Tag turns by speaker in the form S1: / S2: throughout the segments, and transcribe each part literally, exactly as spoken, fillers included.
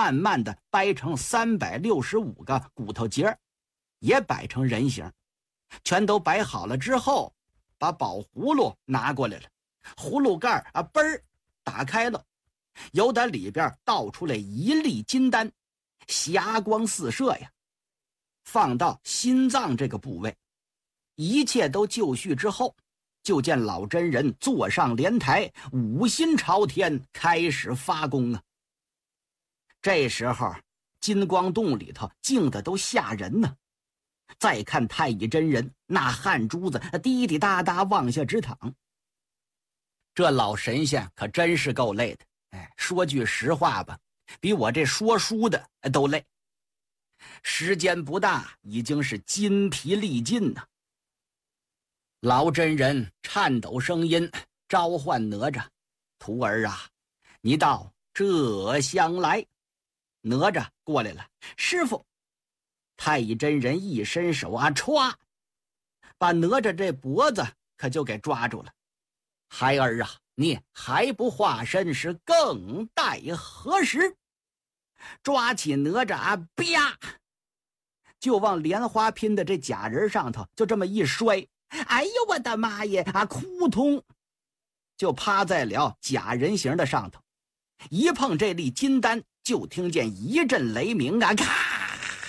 S1: 慢慢的掰成三百六十五个骨头节，也摆成人形。全都摆好了之后，把宝葫芦拿过来了，葫芦盖啊嘣儿打开了，由得里边倒出来一粒金丹，霞光四射呀。放到心脏这个部位，一切都就绪之后，就见老真人坐上莲台，五心朝天，开始发功啊。这时候金光洞里头静的都吓人呢。再看太乙真人，那汗珠子滴滴答答往下直淌。这老神仙可真是够累的，哎，说句实话吧，比我这说书的都累。时间不大，已经是筋疲力尽呐。老真人颤抖声音召唤哪吒：“徒儿啊，你到这厢来。”哪吒过来了：“师傅。”太乙真人一伸手啊，歘，把哪吒这脖子可就给抓住了。“孩儿啊，你还不化身，是更待何时？”抓起哪吒啊，啪，就往莲花拼的这假人上头就这么一摔。哎呦我的妈耶啊！扑通，就趴在了假人形的上头。一碰这粒金丹，就听见一阵雷鸣啊，咔！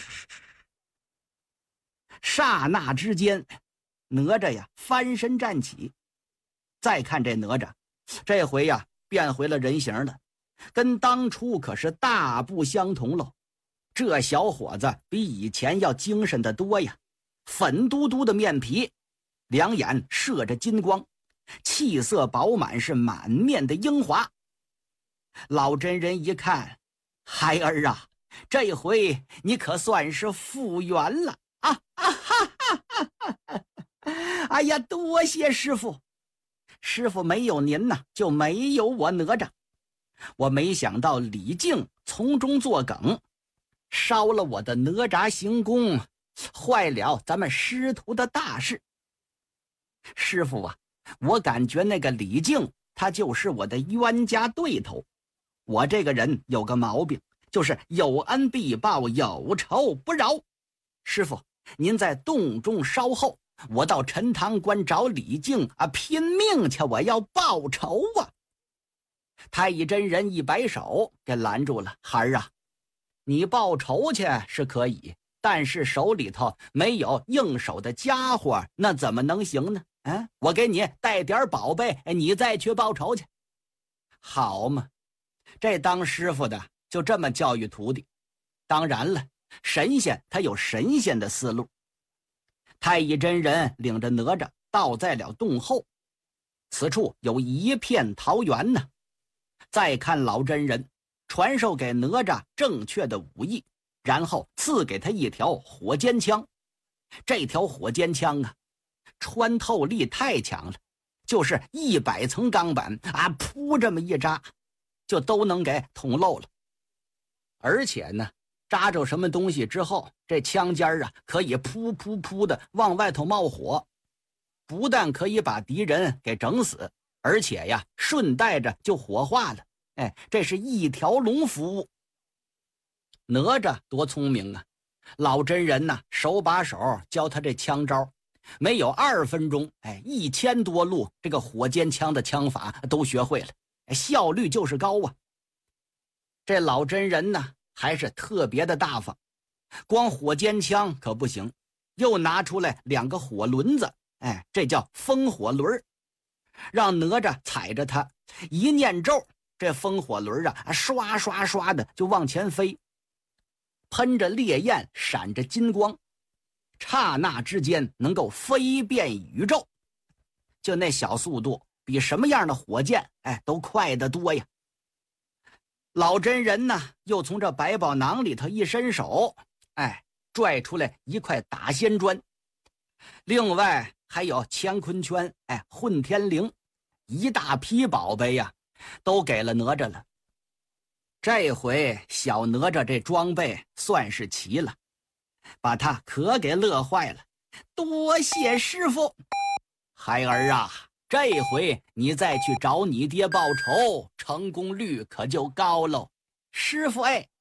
S1: 刹那之间，哪吒呀翻身站起。再看这哪吒，这回呀变回了人形了，跟当初可是大不相同喽。这小伙子比以前要精神得多呀，粉嘟嘟的面皮，两眼射着金光，气色饱满，是满面的英华。老真人一看：“孩儿啊，这回你可算是复原了啊！”啊哈哈哈哈！哎呀，多谢师傅，师傅没有您呢，就没有我哪吒。我没想到李靖从中作梗，烧了我的哪吒行宫，坏了咱们师徒的大事。师傅啊，我感觉那个李靖他就是我的冤家对头。我这个人有个毛病，就是有恩必报，有仇不饶。师傅，您在洞中稍后，我到陈塘关找李靖啊，拼命去，我要报仇啊！太乙真人一摆手给拦住了：“孩儿啊，你报仇去是可以，但是手里头没有应手的家伙，那怎么能行呢？啊，我给你带点宝贝，你再去报仇去。”好嘛，这当师傅的就这么教育徒弟。当然了，神仙他有神仙的思路。太乙真人领着哪吒到在了洞后，此处有一片桃源呢。再看老真人传授给哪吒正确的武艺，然后赐给他一条火尖枪。这条火尖枪啊，穿透力太强了，就是一百层钢板啊，噗这么一扎，就都能给捅漏了。而且呢，扎着什么东西之后，这枪尖啊可以噗噗噗的往外头冒火，不但可以把敌人给整死，而且呀顺带着就火化了。哎，这是一条龙服务。哪吒多聪明啊，老真人呐、啊、手把手教他这枪招，没有二分钟，哎，一千多路这个火尖枪的枪法都学会了，效率就是高啊。这老真人呢还是特别的大方，光火尖枪可不行，又拿出来两个火轮子，哎，这叫风火轮，让哪吒踩着它，一念咒，这风火轮啊刷刷刷的就往前飞，喷着烈焰，闪着金光，刹那之间能够飞遍宇宙。就那小速度，比什么样的火箭哎都快得多呀。老真人呢又从这百宝囊里头一伸手，哎，拽出来一块打仙砖，另外还有乾坤圈，哎，混天绫，一大批宝贝呀都给了哪吒了。这回小哪吒这装备算是齐了，把他可给乐坏了。多谢师傅。孩儿啊，这回你再去找你爹报仇，成功率可就高喽。师傅哎，